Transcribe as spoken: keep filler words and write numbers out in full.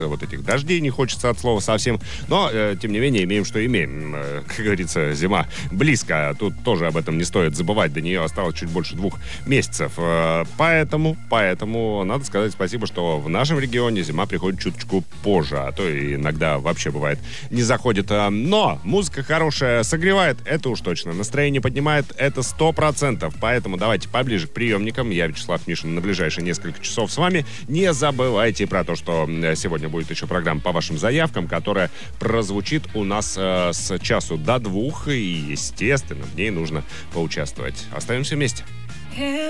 вот этих дождей не хочется от слова совсем. Но, э, тем не менее, имеем, что имеем. Э, как говорится, зима близко. Тут тоже об этом не стоит забывать. До нее осталось чуть больше двух месяцев. Э, поэтому, поэтому надо сказать спасибо, что в нашем регионе зима приходит чуточку позже. А то и иногда вообще бывает не заходит. Но музыка хорошая согревает, это уж точно. Настроение поднимает, это сто процентов. Поэтому давайте поближе к приемникам. Я, Вячеслав Мишин, на ближайшие несколько часов с вами. Не забывайте про то, что сегодня будет еще программа по вашим заявкам, которая прозвучит у нас э, с часу до двух, и, естественно, в ней нужно поучаствовать. Остаемся вместе.